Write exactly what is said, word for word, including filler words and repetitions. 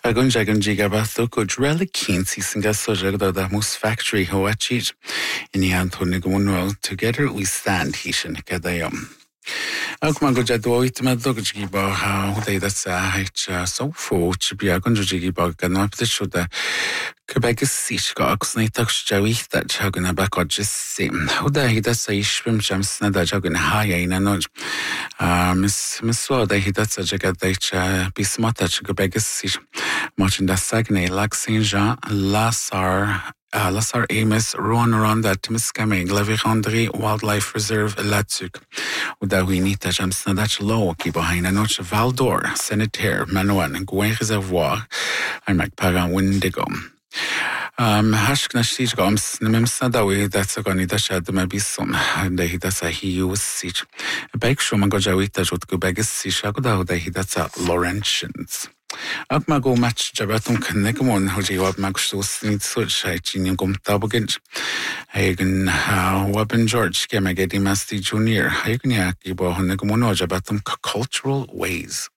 Agun jagan jiga batho go drella kinsi singa sojaga da mus factory hoachich. Ini Anthony Gumuno together we stand hishin kadayam. Ook maar goed, dat ooit met dokter ba hoe dat dat zei zo voort bij agun jigi ba kan op de shoda. Quebec is ook niet toch zo dat jagan ba ko just sim. Hoe dat dat zei swim jams na dat jagan haya in ano. Mis mis so dat dat zei jagan dat bismat dat Quebec is. Maar in dat sagne Lac Saint-Jean, Lassar Uh, Lassar Amos, Roan Ronda, Timiskaming, Levi Wildlife Reserve, Latsuk. Uda we need that jumps na that low, keep behind a notch Val d'Or, Sanitaire, Manoan, and Gwen Reservoir, and Macpagan Windigo. Um, Hashk na shij goms, Nimimsa da we that's a goni da shad ma bisum, and they that's a he was sich. A bake shuman gojawita jut go begus sishagoda, they that's a Laurentians. Ak ma go match jabatum knegamon hoji wab magustus nid such I genium gum tabugin. Hagen Wabin George Gemagedi Masti Junior. Hagen Yakibo Negamono jabatum cultural ways.